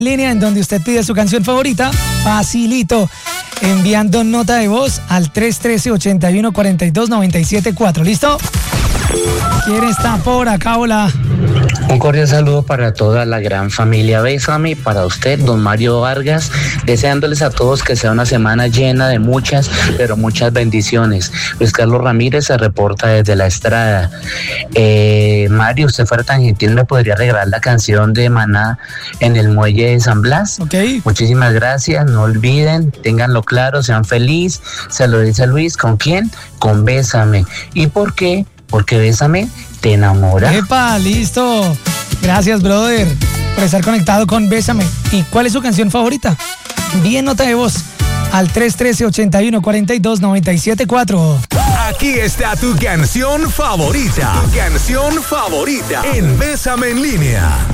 línea en donde usted pide su canción favorita, facilito, enviando nota de voz al 313-8142-974. ¿Listo? ¿Quién está por acá? Hola. Un cordial saludo para toda la gran familia Bésame, para usted, don Mario Vargas, deseándoles a todos que sea una semana llena de muchas, pero muchas bendiciones. Luis Carlos Ramírez se reporta desde La Estrada. Mario, usted fuera tan gentil, ¿me podría regalar la canción de Maná en el muelle de San Blas? Ok. Muchísimas gracias, no olviden, ténganlo claro, sean felices. Se lo dice Luis, ¿con quién? Con Bésame. ¿Y por qué? Porque Bésame te enamora. ¡Epa! ¡Listo! Gracias, brother, por estar conectado con Bésame. ¿Y cuál es su canción favorita? Envíen nota de voz al 313-8142-974. Aquí está tu canción favorita. Tu canción favorita en Bésame en línea.